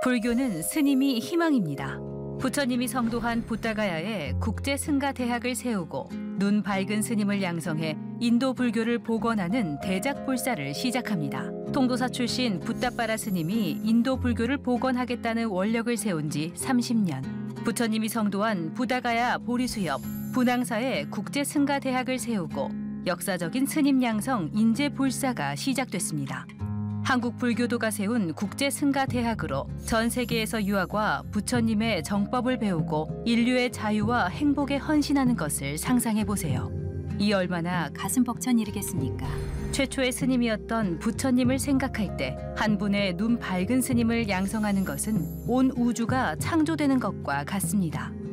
불교는 스님이 희망입니다. 부처님이 성도한 부다가야에 국제 승가 대학을 세우고 눈 밝은 스님을 양성해 인도 불교를 복원하는 대작불사를 시작합니다. 통도사 출신 붓다빠라 스님이 인도 불교를 복원하겠다는 원력을 세운 지 30년. 부처님이 성도한 부다가야 보리수 옆 분황사에 국제 승가 대학을 세우고 역사적인 스님 양성 인재불사가 시작됐습니다. 한국 불교도가 세운 국제 승가 대학으로 전 세계에서 유학과 부처님의 정법을 배우고 인류의 자유와 행복에 헌신하는 것을 상상해 보세요. 이 얼마나 가슴 벅찬 일이겠습니까? 최초의 스님이었던 부처님을 생각할 때 한 분의 눈 밝은 스님을 양성하는 것은 온 우주가 창조되는 것과 같습니다.